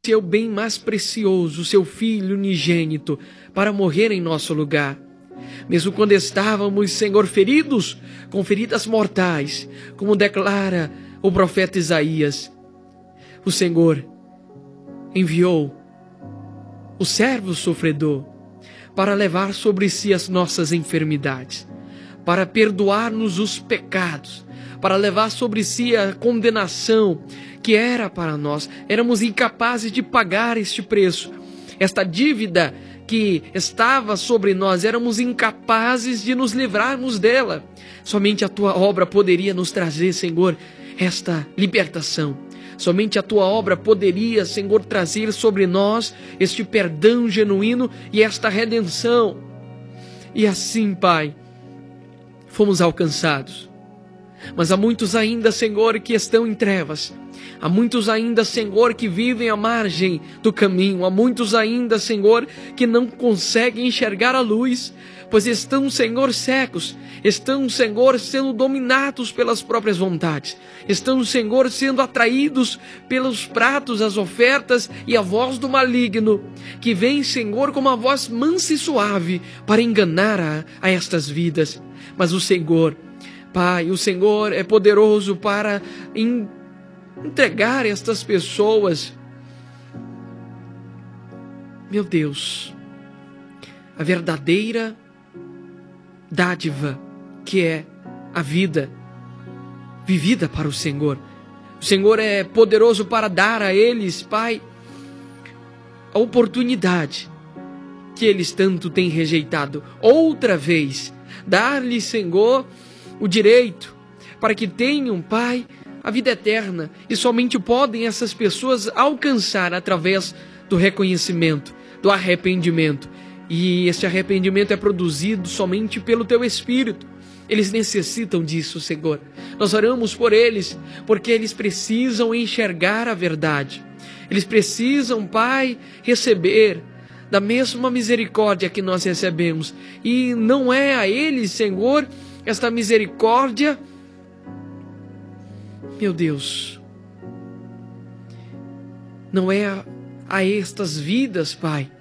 teu bem mais precioso, o seu Filho unigênito, para morrer em nosso lugar. Mesmo quando estávamos, Senhor, feridos, com feridas mortais, como declara o profeta Isaías, o Senhor enviou o servo sofredor para levar sobre si as nossas enfermidades, para perdoar-nos os pecados, para levar sobre si a condenação que era para nós. Éramos incapazes de pagar este preço, esta dívida que estava sobre nós, éramos incapazes de nos livrarmos dela. Somente a tua obra poderia nos trazer, Senhor, esta libertação. Somente a tua obra poderia, Senhor, trazer sobre nós este perdão genuíno e esta redenção. E assim, Pai, fomos alcançados. Mas há muitos ainda, Senhor, que estão em trevas. Há muitos ainda, Senhor, que vivem à margem do caminho. Há muitos ainda, Senhor, que não conseguem enxergar a luz, pois estão, Senhor, cegos. Estão, Senhor, sendo dominados pelas próprias vontades. Estão, Senhor, sendo atraídos pelos pratos, as ofertas e a voz do maligno, que vem, Senhor, com uma voz mansa e suave para enganar a estas vidas. Mas o Senhor, Pai, o Senhor é poderoso para entregar estas pessoas, meu Deus, a verdadeira dádiva que é a vida vivida para o Senhor. O Senhor é poderoso para dar a eles, Pai, a oportunidade que eles tanto têm rejeitado. Outra vez, dar-lhes, Senhor, o direito para que tenham, Pai, a vida eterna, e somente podem essas pessoas alcançar através do reconhecimento, do arrependimento. E esse arrependimento é produzido somente pelo Teu Espírito. Eles necessitam disso, Senhor. Nós oramos por eles, porque eles precisam enxergar a verdade. Eles precisam, Pai, receber da mesma misericórdia que nós recebemos. E não é a eles, Senhor, esta misericórdia, meu Deus, não é a estas vidas, Pai,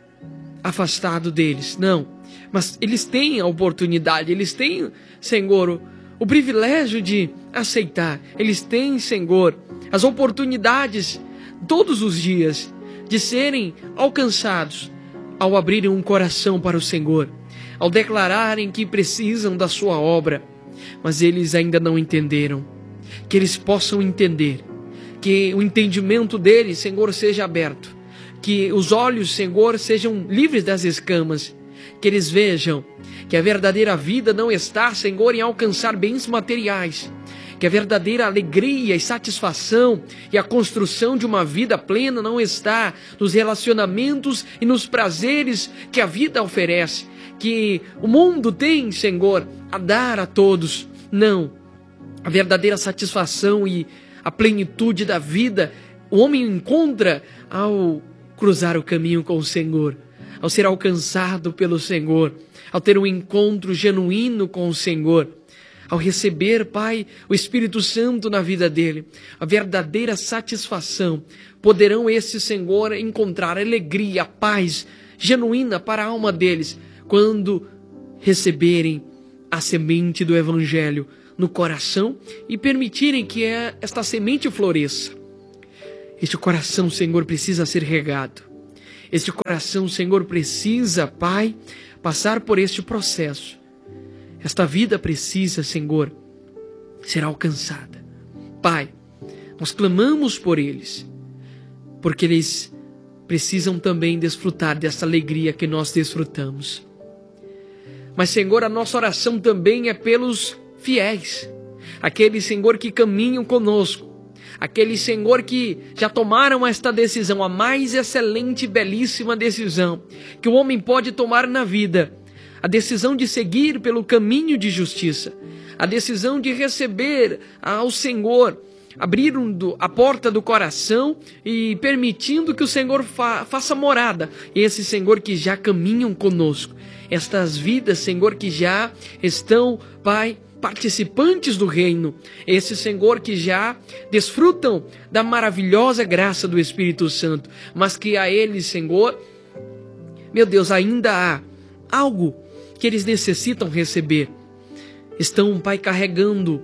afastado deles, não, mas eles têm a oportunidade, eles têm, Senhor, o privilégio de aceitar, eles têm, Senhor, as oportunidades todos os dias de serem alcançados ao abrirem um coração para o Senhor, ao declararem que precisam da sua obra, mas eles ainda não entenderam. Que eles possam entender, que o entendimento deles, Senhor, seja aberto, que os olhos, Senhor, sejam livres das escamas, que eles vejam que a verdadeira vida não está, Senhor, em alcançar bens materiais, que a verdadeira alegria e satisfação e a construção de uma vida plena não está nos relacionamentos e nos prazeres que a vida oferece, que o mundo tem, Senhor, a dar a todos. Não. A verdadeira satisfação e a plenitude da vida o homem encontra ao cruzar o caminho com o Senhor, ao ser alcançado pelo Senhor, ao ter um encontro genuíno com o Senhor, ao receber, Pai, o Espírito Santo na vida dele, a verdadeira satisfação. Poderão esses, Senhor, encontrar alegria, paz genuína para a alma deles, quando receberem a semente do Evangelho no coração e permitirem que esta semente floresça. Este coração, Senhor, precisa ser regado. Este coração, Senhor, precisa, Pai, passar por este processo. Esta vida precisa, Senhor, ser alcançada. Pai, nós clamamos por eles, porque eles precisam também desfrutar dessa alegria que nós desfrutamos. Mas, Senhor, a nossa oração também é pelos fiéis, aqueles, Senhor, que caminham conosco, aqueles, Senhor, que já tomaram esta decisão, a mais excelente e belíssima decisão que o homem pode tomar na vida, a decisão de seguir pelo caminho de justiça, a decisão de receber ao Senhor, abrindo a porta do coração e permitindo que o Senhor faça morada. Esse, Senhor, que já caminham conosco, estas vidas, Senhor, que já estão, Pai, participantes do reino, esses, Senhor, que já desfrutam da maravilhosa graça do Espírito Santo, mas que a eles, Senhor, meu Deus, ainda há algo que eles necessitam receber. Estão, Pai, carregando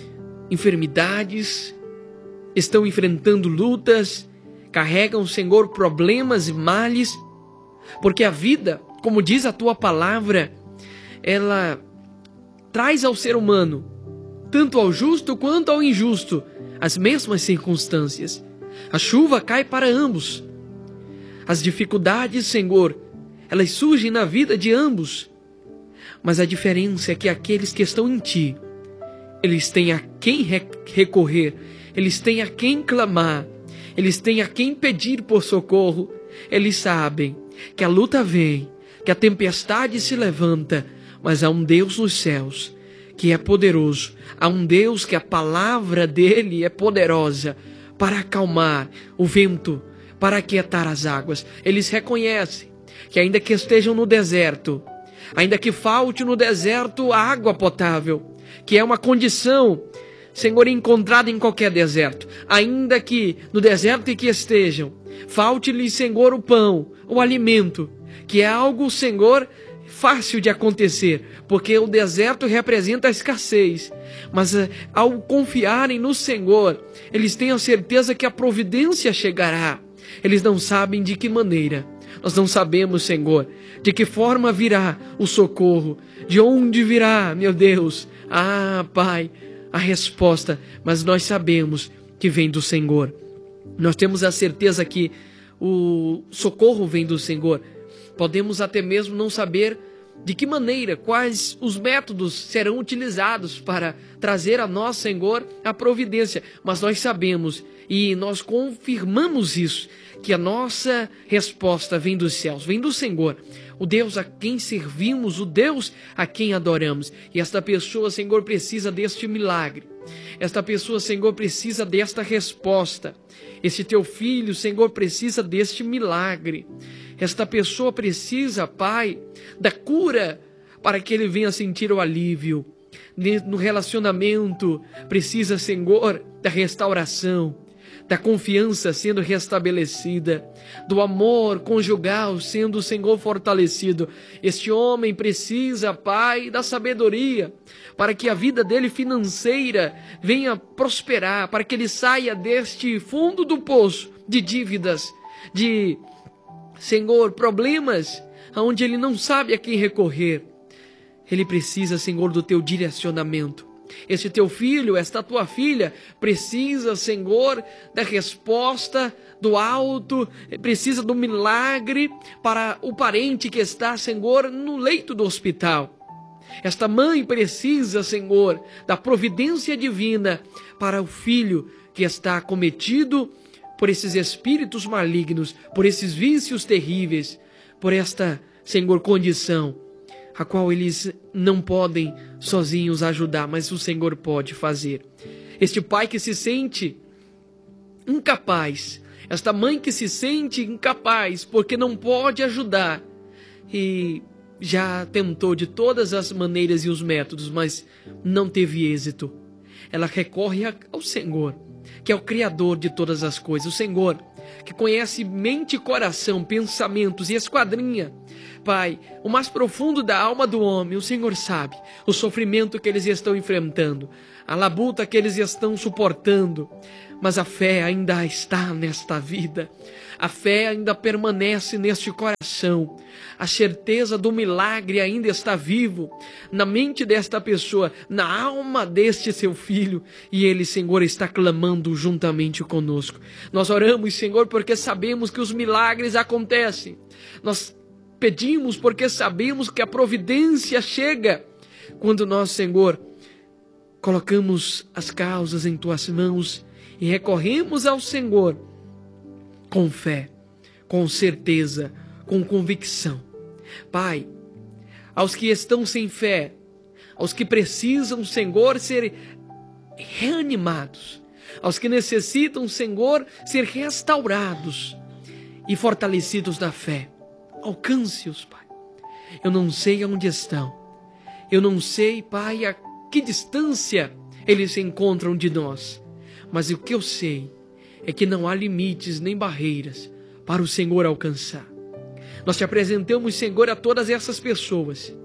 enfermidades, estão enfrentando lutas, carregam, Senhor, problemas e males, porque a vida, como diz a Tua palavra, ela traz ao ser humano, tanto ao justo quanto ao injusto, as mesmas circunstâncias. A chuva cai para ambos. As dificuldades, Senhor, elas surgem na vida de ambos. Mas a diferença é que aqueles que estão em Ti, eles têm a quem recorrer, eles têm a quem clamar, eles têm a quem pedir por socorro. Eles sabem que a luta vem, que a tempestade se levanta, mas há um Deus nos céus que é poderoso, há um Deus que a palavra dele é poderosa para acalmar o vento, para aquietar as águas. Eles reconhecem que ainda que estejam no deserto, ainda que falte no deserto a água potável, que é uma condição, Senhor, encontrada em qualquer deserto, ainda que no deserto em que estejam, falte-lhes, Senhor, o pão, o alimento, que é algo, Senhor, fácil de acontecer, porque o deserto representa a escassez, mas ao confiarem no Senhor, eles têm a certeza que a providência chegará. Eles não sabem de que maneira, nós não sabemos, Senhor, de que forma virá o socorro, de onde virá, meu Deus, Pai, a resposta, mas nós sabemos que vem do Senhor. Nós temos a certeza que o socorro vem do Senhor. Podemos até mesmo não saber de que maneira, quais os métodos serão utilizados para trazer a nós, Senhor, a providência, mas nós sabemos e nós confirmamos isso, que a nossa resposta vem dos céus, vem do Senhor, o Deus a quem servimos, o Deus a quem adoramos. E esta pessoa, Senhor, precisa deste milagre. Esta pessoa, Senhor, precisa desta resposta. Este teu filho, Senhor, precisa deste milagre. Esta pessoa precisa, Pai, da cura para que ele venha sentir o alívio. No relacionamento, precisa, Senhor, da restauração, da confiança sendo restabelecida, do amor conjugal sendo, Senhor, fortalecido. Este homem precisa, Pai, da sabedoria, para que a vida dele financeira venha prosperar, para que ele saia deste fundo do poço de dívidas, de, Senhor, problemas, onde ele não sabe a quem recorrer. Ele precisa, Senhor, do teu direcionamento. Este teu filho, esta tua filha, precisa, Senhor, da resposta do alto, precisa do milagre para o parente que está, Senhor, no leito do hospital. Esta mãe precisa, Senhor, da providência divina para o filho que está acometido por esses espíritos malignos, por esses vícios terríveis, por esta, Senhor, condição a qual eles não podem sozinhos ajudar, mas o Senhor pode fazer. Este pai que se sente incapaz, esta mãe que se sente incapaz porque não pode ajudar e já tentou de todas as maneiras e os métodos, mas não teve êxito. Ela recorre ao Senhor, que é o Criador de todas as coisas, o Senhor que conhece mente e coração, pensamentos e esquadrinha, Pai, o mais profundo da alma do homem. O Senhor sabe o sofrimento que eles estão enfrentando, a labuta que eles estão suportando, mas a fé ainda está nesta vida, a fé ainda permanece neste coração, a certeza do milagre ainda está vivo na mente desta pessoa, na alma deste seu filho, e ele, Senhor, está clamando juntamente conosco. Nós oramos, Senhor, porque sabemos que os milagres acontecem. Nós pedimos porque sabemos que a providência chega quando nós, Senhor, colocamos as causas em tuas mãos e recorremos ao Senhor com fé, com certeza, com convicção. Pai, aos que estão sem fé, aos que precisam, Senhor, ser reanimados, aos que necessitam, Senhor, ser restaurados e fortalecidos na fé, alcance-os, Pai. Eu não sei aonde estão, eu não sei, Pai, a que distância eles se encontram de nós. Mas o que eu sei é que não há limites nem barreiras para o Senhor alcançar. Nós te apresentamos, Senhor, a todas essas pessoas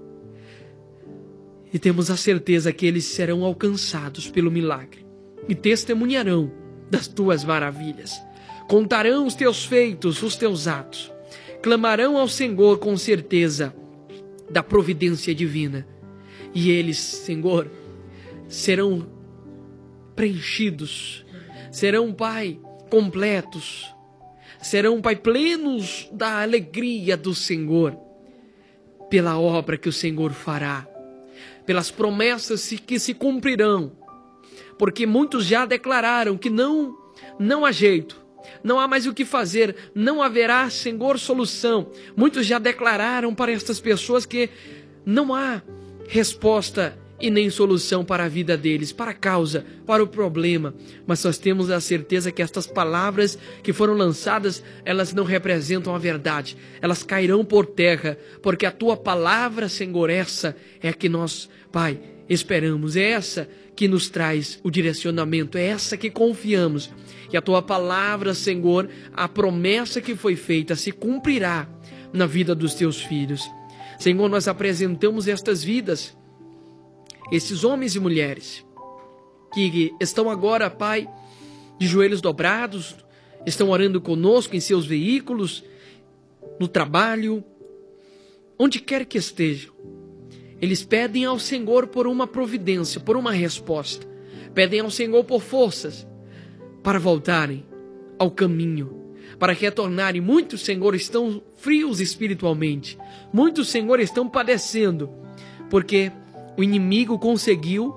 e temos a certeza que eles serão alcançados pelo milagre e testemunharão das tuas maravilhas. Contarão os teus feitos, os teus atos. Clamarão ao Senhor com certeza da providência divina. E eles, Senhor, serão preenchidos. Serão, Pai, completos. Serão, Pai, plenos da alegria do Senhor. Pela obra que o Senhor fará. Pelas promessas que se cumprirão. Porque muitos já declararam que não há jeito. Não há mais o que fazer, não haverá, Senhor, solução. Muitos já declararam para estas pessoas que não há resposta e nem solução para a vida deles, para a causa, para o problema. Mas nós temos a certeza que estas palavras que foram lançadas, elas não representam a verdade. Elas cairão por terra, porque a tua palavra, Senhor, essa é a que nós, Pai, esperamos. É essa que nos traz o direcionamento, é essa que confiamos. E a tua palavra, Senhor, a promessa que foi feita se cumprirá na vida dos teus filhos. Senhor, nós apresentamos estas vidas, esses homens e mulheres que estão agora, Pai, de joelhos dobrados, estão orando conosco em seus veículos, no trabalho, onde quer que estejam. Eles pedem ao Senhor por uma providência, por uma resposta. Pedem ao Senhor por forças para voltarem ao caminho, para retornarem. Muitos, Senhor, estão frios espiritualmente. Muitos, Senhor, estão padecendo, porque o inimigo conseguiu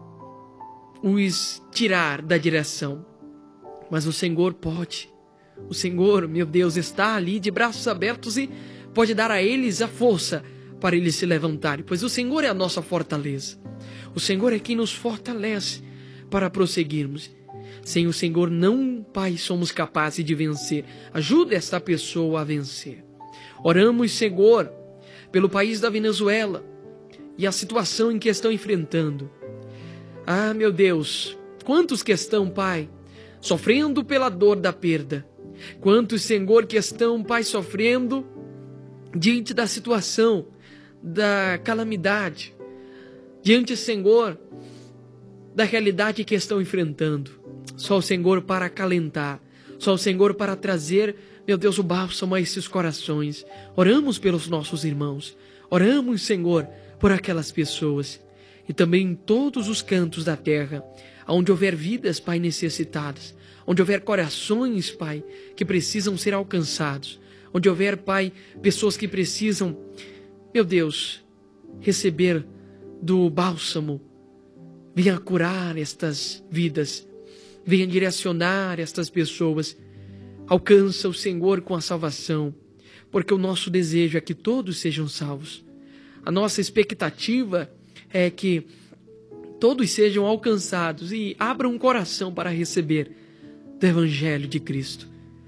os tirar da direção. Mas o Senhor pode. O Senhor, meu Deus, está ali de braços abertos e pode dar a eles a força para eles se levantarem, pois o Senhor é a nossa fortaleza. O Senhor é quem nos fortalece para prosseguirmos. Sem o Senhor não, Pai, somos capazes de vencer. Ajuda esta pessoa a vencer. Oramos, Senhor, pelo país da Venezuela e a situação em que estão enfrentando. Ah, meu Deus, quantos que estão, Pai, sofrendo pela dor da perda. Quantos, Senhor, que estão, Pai, sofrendo diante da situação da calamidade, diante, Senhor, da realidade que estão enfrentando. Só o Senhor para acalentar, só o Senhor para trazer, meu Deus, o bálsamo a esses corações. Oramos pelos nossos irmãos, oramos, Senhor, por aquelas pessoas e também em todos os cantos da terra, onde houver vidas, Pai, necessitadas, onde houver corações, Pai, que precisam ser alcançados, onde houver, Pai, pessoas que precisam, meu Deus, receber do bálsamo. Venha curar estas vidas, venha direcionar estas pessoas. Alcança o Senhor com a salvação, porque o nosso desejo é que todos sejam salvos. A nossa expectativa é que todos sejam alcançados e abram um coração para receber do Evangelho de Cristo.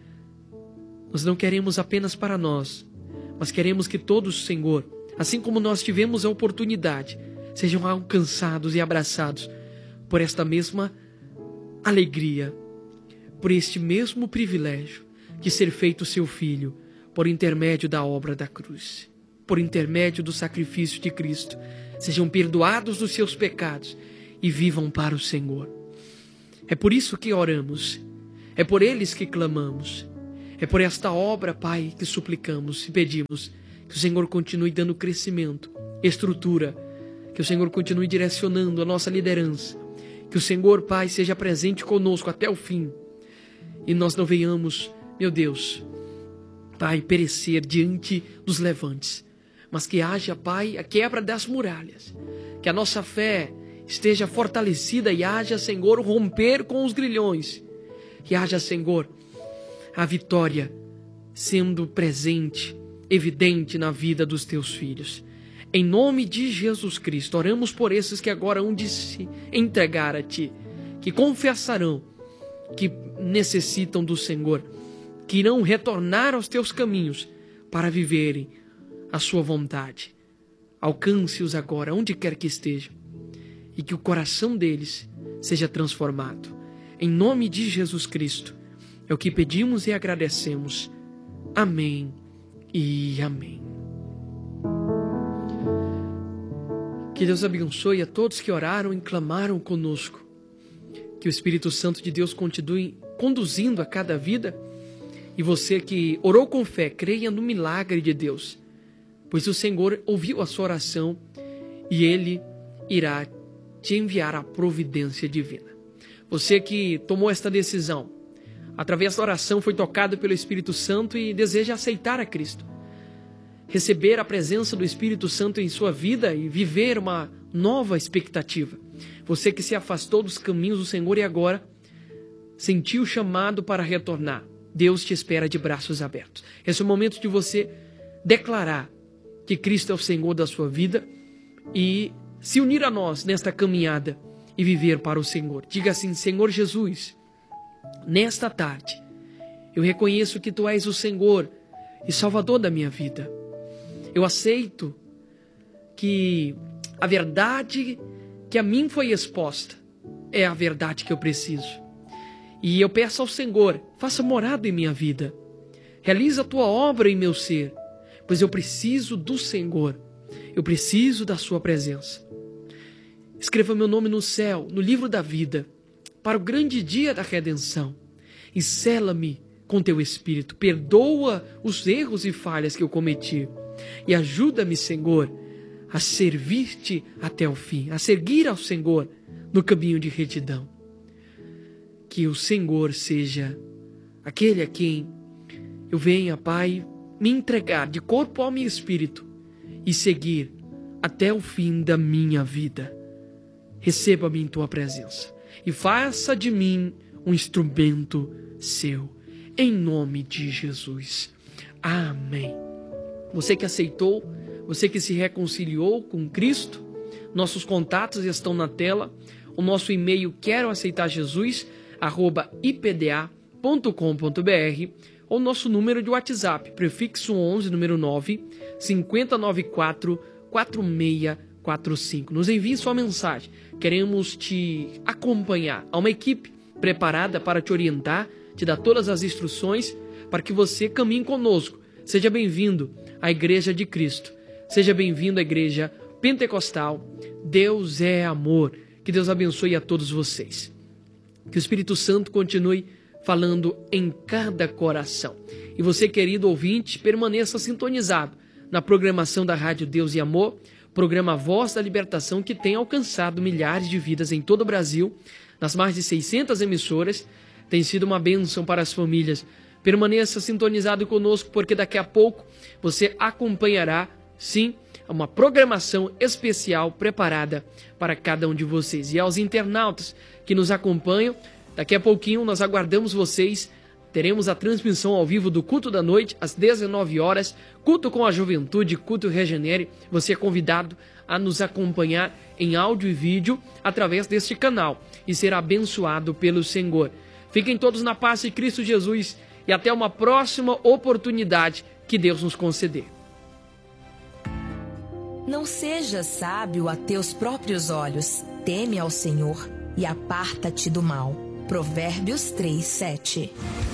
Nós não queremos apenas para nós, mas queremos que todos, Senhor, assim como nós tivemos a oportunidade, sejam alcançados e abraçados por esta mesma alegria, por este mesmo privilégio de ser feito seu filho por intermédio da obra da cruz, por intermédio do sacrifício de Cristo. Sejam perdoados dos seus pecados e vivam para o Senhor. É por isso que oramos, é por eles que clamamos, é por esta obra, Pai, que suplicamos e pedimos que o Senhor continue dando crescimento, estrutura, que o Senhor continue direcionando a nossa liderança, que o Senhor, Pai, seja presente conosco até o fim e nós não venhamos, meu Deus, Pai, perecer diante dos levantes, mas que haja, Pai, a quebra das muralhas, que a nossa fé esteja fortalecida e haja, Senhor, romper com os grilhões, que haja, Senhor, a vitória sendo presente, evidente na vida dos teus filhos. Em nome de Jesus Cristo, oramos por esses que agora hão de se entregar a Ti, que confessarão que necessitam do Senhor, que irão retornar aos Teus caminhos para viverem a Sua vontade. Alcance-os agora, onde quer que estejam, e que o coração deles seja transformado. Em nome de Jesus Cristo, é o que pedimos e agradecemos. Amém e amém. Que Deus abençoe a todos que oraram e clamaram conosco. Que o Espírito Santo de Deus continue conduzindo a cada vida. E você que orou com fé, creia no milagre de Deus, pois o Senhor ouviu a sua oração e Ele irá te enviar a providência divina. Você que tomou esta decisão, através da oração foi tocado pelo Espírito Santo e deseja aceitar a Cristo, receber a presença do Espírito Santo em sua vida e viver uma nova expectativa. Você que se afastou dos caminhos do Senhor e agora sentiu o chamado para retornar, Deus te espera de braços abertos. Esse é o momento de você declarar que Cristo é o Senhor da sua vida e se unir a nós nesta caminhada e viver para o Senhor. Diga assim: Senhor Jesus, nesta tarde eu reconheço que Tu és o Senhor e Salvador da minha vida. Eu aceito que a verdade que a mim foi exposta é a verdade que eu preciso. E eu peço ao Senhor, faça morada em minha vida. Realiza a Tua obra em meu ser, pois eu preciso do Senhor. Eu preciso da Sua presença. Escreva meu nome no céu, no livro da vida, para o grande dia da redenção. E sela-me com Teu Espírito. Perdoa os erros e falhas que eu cometi. E ajuda-me, Senhor, a servir-te até o fim, a seguir ao Senhor no caminho de retidão. Que o Senhor seja aquele a quem eu venha, Pai, me entregar de corpo, alma e espírito e seguir até o fim da minha vida. Receba-me em Tua presença e faça de mim um instrumento Seu, em nome de Jesus. Amém. Você que aceitou, você que se reconciliou com Cristo, nossos contatos estão na tela. O nosso e-mail queroaceitarjesus@ipda.com.br ou nosso número de WhatsApp, prefixo 11, número 9, 5094 4645. Nos envie sua mensagem. Queremos te acompanhar. Há uma equipe preparada para te orientar, te dar todas as instruções para que você caminhe conosco. Seja bem-vindo à Igreja de Cristo. Seja bem-vindo à Igreja Pentecostal. Deus é amor. Que Deus abençoe a todos vocês. Que o Espírito Santo continue falando em cada coração. E você, querido ouvinte, permaneça sintonizado na programação da Rádio Deus e Amor, programa Voz da Libertação, que tem alcançado milhares de vidas em todo o Brasil, nas mais de 600 emissoras. Tem sido uma bênção para as famílias. Permaneça sintonizado conosco, porque daqui a pouco você acompanhará, sim, uma programação especial preparada para cada um de vocês. E aos internautas que nos acompanham, daqui a pouquinho nós aguardamos vocês. Teremos a transmissão ao vivo do culto da noite, às 19 horas, culto com a juventude, culto Regenere. Você é convidado a nos acompanhar em áudio e vídeo através deste canal e ser abençoado pelo Senhor. Fiquem todos na paz de Cristo Jesus e até uma próxima oportunidade que Deus nos conceder. Não sejas sábio a teus próprios olhos. Teme ao Senhor e aparta-te do mal. Provérbios 3:7.